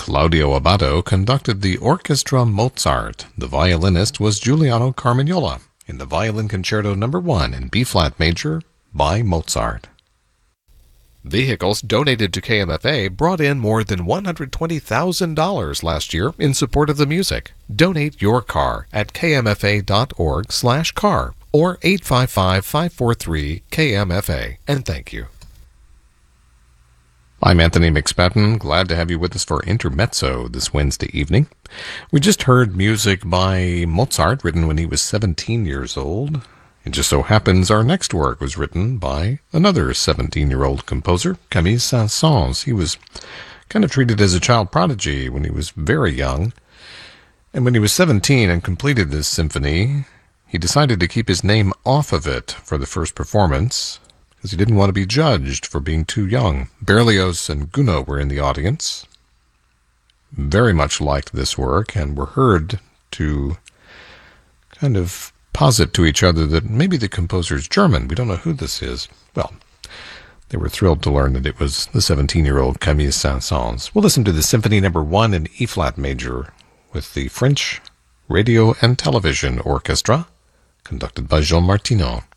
Claudio Abbado conducted the Orchestra Mozart. The violinist was Giuliano Carmignola in the Violin Concerto No. 1 in B-flat major by Mozart. Vehicles donated to KMFA brought in more than $120,000 last year in support of the music. Donate your car at kmfa.org/car or 855-543-KMFA. And thank you. I'm Anthony McSpadden. Glad to have you with us for Intermezzo this Wednesday evening. We just heard music by Mozart, written when he was 17 years old. It just so happens our next work was written by another 17-year-old composer, Camille Saint-Saëns. He was kind of treated as a child prodigy when he was very young. And when he was 17 and completed this symphony, he decided to keep his name off of it for the first performance, because he didn't want to be judged for being too young. Berlioz and Gounod were in the audience, very much liked this work, and were heard to kind of posit to each other that maybe the composer's German. We don't know who this is. Well, they were thrilled to learn that it was the 17-year-old Camille Saint-Saëns. We'll listen to the Symphony No. 1 in E-flat major with the French Radio and Television Orchestra, conducted by Jean Martineau.